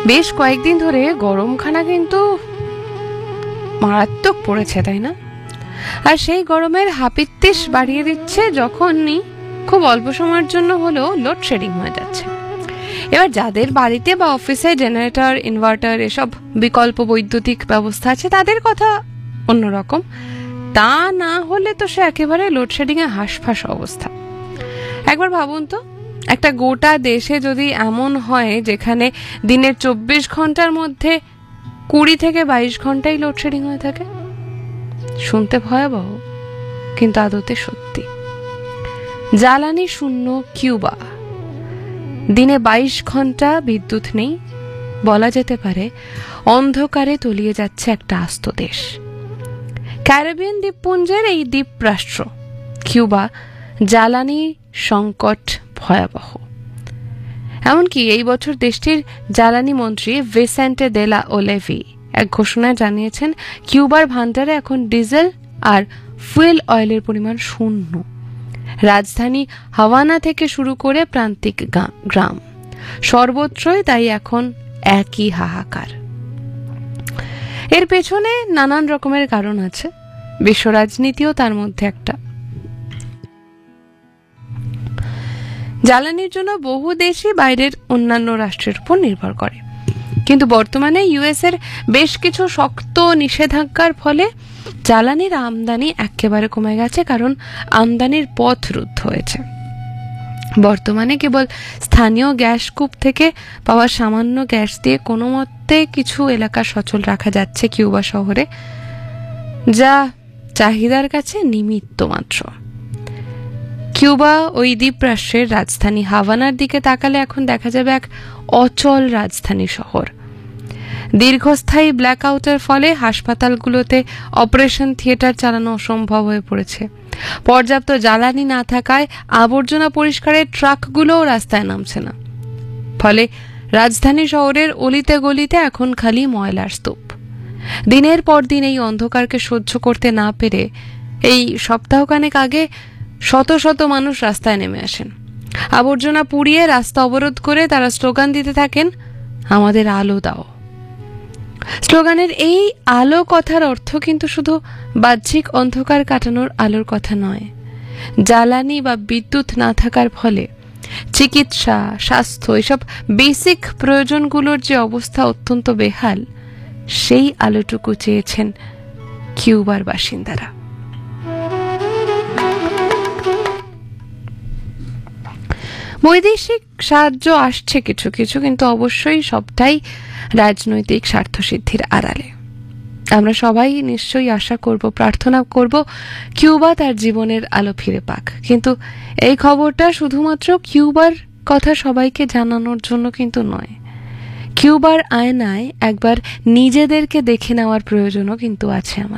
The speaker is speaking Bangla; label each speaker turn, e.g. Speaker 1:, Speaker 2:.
Speaker 1: বেশ কয়েকদিন ধরে গরমখানা কিন্তু মারাত্মক পড়েছে, তাই না? আর সেই গরমের হাপিত্তিশ বাড়িয়ে দিচ্ছে যখনই খুব অল্প সময়ের জন্য হলেও লোডশেডিং হয়ে যাচ্ছে। এবার যাদের বাড়িতে বা অফিসে জেনারেটর, ইনভার্টার এসব বিকল্প বৈদ্যুতিক ব্যবস্থা আছে তাদের কথা অন্যরকম। তা না হলে তো সে একেবারে লোডশেডিং এ হাঁসফাঁস অবস্থা। একবার ভাবুন তো, একটা গোটা দেশে যদি এমন হয় যেখানে দিনের 24 ঘন্টার মধ্যে 20 থেকে 22 ঘন্টাই লোডশেডিং হয়ে থাকে। শুনতে ভয়াবহ, কিন্তু আদতে সত্যি। জ্বালানি শূন্য কিউবা, দিনে 22 ঘন্টা বিদ্যুৎ নেই, বলা যেতে পারে অন্ধকারে তলিয়ে যাচ্ছে একটা আস্ত দেশ। ক্যারিবিয়ান দ্বীপপুঞ্জের এই দ্বীপ রাষ্ট্র কিউবা জ্বালানি সংকট ভয়াবহ। এমনকি এই বছর দেশটির জ্বালানি মন্ত্রী ভিসেন্টে দে লা ওলেভি এক ঘোষণায় জানিয়েছেন কিউবার ভান্ডারে এখন ডিজেল আর ফুয়েল অয়েলের পরিমাণ শূন্য। রাজধানী হাভানা থেকে শুরু করে প্রান্তিক গ্রাম সর্বত্রই তাই এখন একই হাহাকার। এর পেছনে নানান রকমের কারণ আছে, বিশ্ব রাজনীতিও তার মধ্যে একটা। জ্বালানির জন্য বহু দেশই বাইরের অন্যান্য রাষ্ট্রের উপর নির্ভর করে, কিন্তু বর্তমানে ইউএস এর বেশ কিছু শক্ত নিষেধাজ্ঞার ফলে জ্বালানির আমদানি একেবারে কমে গেছে, কারণ আমদানির পথ রুদ্ধ হয়েছে। বর্তমানে কেবল স্থানীয় গ্যাস কূপ থেকে পাওয়া সামান্য গ্যাস দিয়ে কোনো মতে কিছু এলাকা সচল রাখা যাচ্ছে কিউবা শহরে, যা চাহিদার কাছে নিমিত্ত মাত্র। কিউবা ওই দ্বীপ রাষ্ট্রের রাজধানী হাভানার দিকে তাকালে এখন দেখা যাবে এক অচল রাজধানী শহর। দীর্ঘস্থায়ী ব্ল্যাকআউটের ফলে হাসপাতালগুলোতে অপারেশন থিয়েটার চালানো অসম্ভব হয়ে পড়েছে। পর্যাপ্ত জ্বালানি না থাকায় আবর্জনা পরিষ্কারের ট্রাকগুলোও রাস্তায় নামছে না। ফলে রাজধানী শহরের অলিতে গলিতে এখন খালি ময়লার স্তূপ। দিনের পর দিন এই অন্ধকারকে সহ্য করতে না পেরে এই সপ্তাহখানেক আগে শত শত মানুষ রাস্তায় নেমে আসেন। আবর্জনা পুড়িয়ে রাস্তা অবরোধ করে তারা স্লোগান দিতে থাকেন, আমাদের আলো দাও। স্লোগানের এই আলো কথার অর্থ কিন্তু শুধু বাহ্যিক অন্ধকার কাটানোর আলোর কথা নয়। জ্বালানি বা বিদ্যুৎ না থাকার ফলে চিকিৎসা, স্বাস্থ্য এসব বেসিক প্রয়োজনগুলোর যে অবস্থা অত্যন্ত বেহাল, সেই আলোটুকু চেয়েছেন কিউবার বাসিন্দারা। বৈদেশিক সাহায্য আসছে কিছু কিছু, কিন্তু অবশ্যই সবটাই রাজনৈতিক স্বার্থসিদ্ধির আড়ালে। আমরা সবাই নিশ্চয়ই আশা করব, প্রার্থনা করব কিউবা তার জীবনের আলো ফিরে পাক। কিন্তু এই খবরটা শুধুমাত্র কিউবার কথা সবাইকে জানানোর জন্য কিন্তু নয়। কিউবার আয়নায় একবার নিজেদেরকে দেখে নেওয়ার প্রয়োজনও কিন্তু আছে আমাদের।